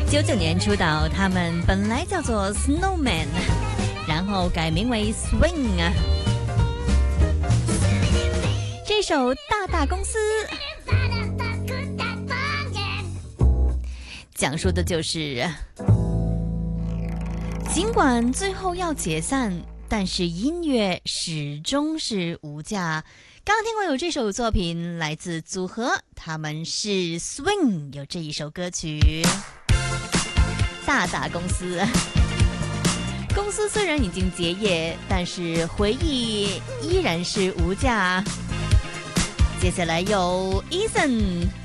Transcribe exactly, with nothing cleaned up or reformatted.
九九年出道，他们本来叫做 Snowman， 然后改名为 Swing 啊。这首《大大公司》讲述的就是，尽管最后要解散，但是音乐始终是无价。刚刚听过有这首作品，来自组合，他们是 Swing， 有这一首歌曲《大大公司》。公司虽然已经结业，但是回忆依然是无价。接下来有 Eason